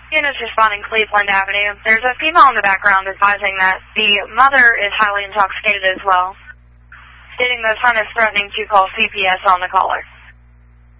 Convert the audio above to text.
Units responding Cleveland Avenue. There's a female in the background advising that the mother is highly intoxicated as well, stating the son is threatening to call CPS on the caller.